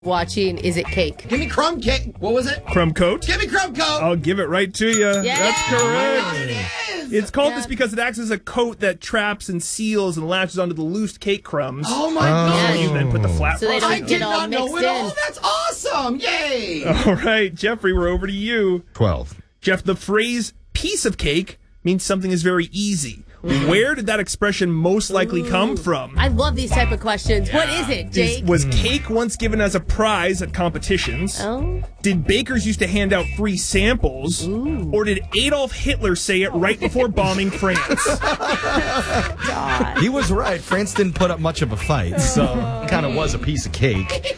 watching Is It Cake? Give me crumb cake. What was it? Crumb coat? Give me crumb coat. I'll give it right to you. Yeah. That's correct. It is. It's called this because it acts as a coat that traps and seals and latches onto the loose cake crumbs. Oh my God. You then put the flat So they frosting don't I on. did get all not know mixed it all. in. That's awesome. Yay. All right, Jeffrey, we're over to you. 12. Jeff, the phrase piece of cake means something is very easy. Where did that expression most likely come from? I love these type of questions. What is it, Jake? Was cake once given as a prize at competitions? Oh. Did bakers used to hand out free samples? Or did Adolf Hitler say it right before bombing France? He was right. France didn't put up much of a fight, so it kind of was a piece of cake.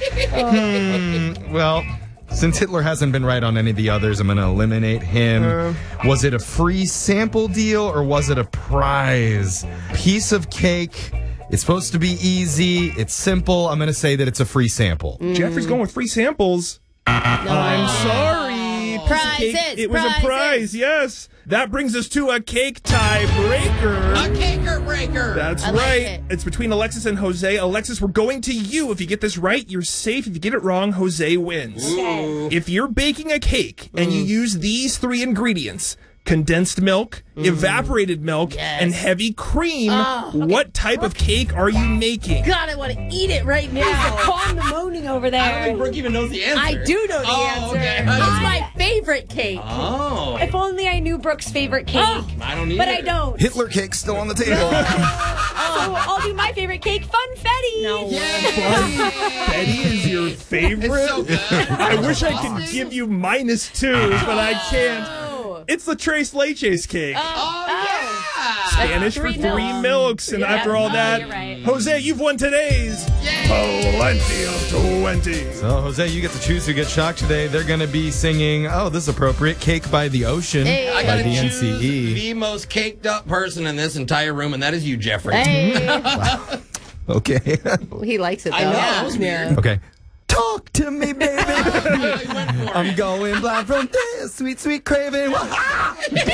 Well, since Hitler hasn't been right on any of the others, I'm going to eliminate him. Was it a free sample deal or was it a prize? Piece of cake. It's supposed to be easy. It's simple. I'm going to say that it's a free sample. Jeffrey's going with free samples. I'm sorry. Piece of cake. Prizes, It was a prize, prizes. yes. That brings us to a cake tie breaker. A caker breaker. That's I like right. it. It's between Alexis and Jose. Alexis, we're going to you. If you get this right, you're safe. If you get it wrong, Jose wins. If you're baking a cake and you use these 3 ingredients, condensed milk, evaporated milk, and heavy cream, what type of cake are you making? God, I want to eat it right now. Calm the moaning over I don't there. think Brooke even knows the answer. I do know the answer. Okay. It's my favorite cake. Oh. If only I knew Brooke's favorite cake. I don't need But it. I don't. Hitler cake's still on the table. So I'll do my favorite cake, Funfetti. No. Betty is your favorite? It's so good. I wish I could give you -2s, but I can't. It's the Tres Leches cake. Oh, yeah. Spanish for 3 milks. And after all that, you're right. Jose, you've won today's Plenty of 20. So, Jose, you get to choose who gets shocked today. They're going to be singing, oh, this is appropriate, Cake by the Ocean Hey. I by gotta the choose NCE. the most caked up person in this entire room, and that is you, Jeffrey. Hey. Okay. He likes it, though. I know. That was weird. Okay. Talk to me, baby. I'm I'm going blind from this sweet, sweet craving. I think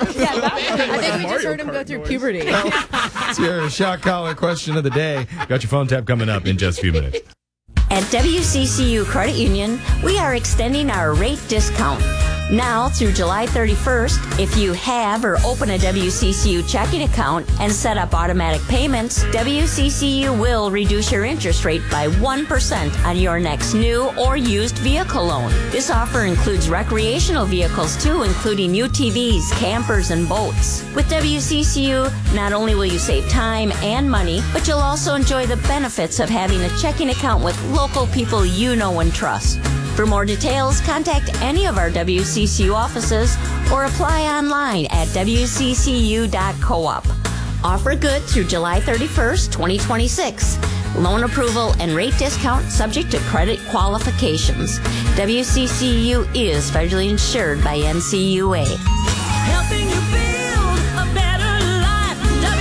we just Mario heard him go Kart through noise. puberty. It's your shot collar question of the day. Got your phone tap coming up in just a few minutes. At WCCU Credit Union, we are extending our rate discount. Now through July 31st, if you have or open a WCCU checking account and set up automatic payments, WCCU will reduce your interest rate by 1% on your next new or used vehicle loan. This offer includes recreational vehicles too, including UTVs, campers, and boats. With WCCU, not only will you save time and money, but you'll also enjoy the benefits of having a checking account with local people you know and trust. For more details, contact any of our WCCU offices or apply online at wccu.coop. Offer good through July 31st, 2026. Loan approval and rate discount subject to credit qualifications. WCCU is federally insured by NCUA. Helping you build a better life.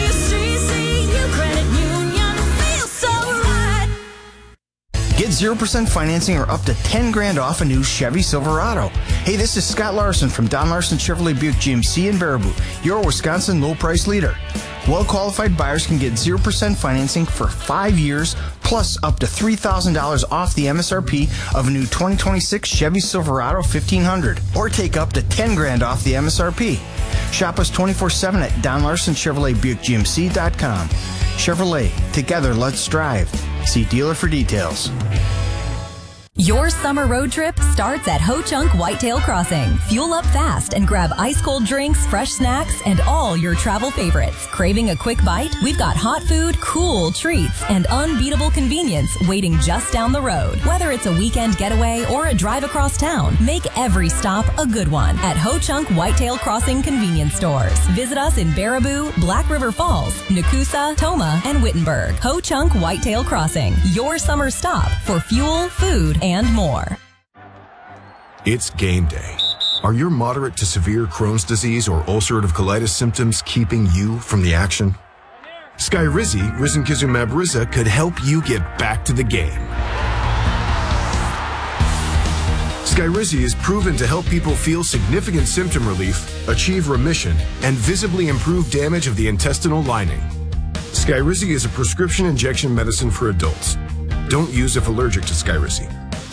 WCCU Credit Union feels so right. Get 0% financing or up to 10 grand off a new Chevy Silverado. Hey, this is Scott Larson from Don Larson Chevrolet Buick GMC in Baraboo, your Wisconsin low price leader. Well-qualified buyers can get 0% financing for 5 years, plus up to $3,000 off the MSRP of a new 2026 Chevy Silverado 1500, or take up to 10 grand off the MSRP. Shop us 24/7 at Don Larson Chevrolet Buick GMC.com. Chevrolet, together let's drive. See dealer for details. Your summer road trip starts at Ho Chunk Whitetail Crossing. Fuel up fast and grab ice cold drinks, fresh snacks, and all your travel favorites. Craving a quick bite? We've got hot food, cool treats, and unbeatable convenience waiting just down the road. Whether it's a weekend getaway or a drive across town, make every stop a good one at Ho Chunk Whitetail Crossing convenience stores. Visit us in Baraboo, Black River Falls, Nakusa, Toma, and Wittenberg. Ho Chunk Whitetail Crossing, your summer stop for fuel, food, and more. It's game day. Are your moderate to severe Crohn's disease or ulcerative colitis symptoms keeping you from the action? Skyrizi, risankizumab Riza, could help you get back to the game. Skyrizi is proven to help people feel significant symptom relief, achieve remission, and visibly improve damage of the intestinal lining. Skyrizi is a prescription injection medicine for adults. Don't use if allergic to Skyrizi.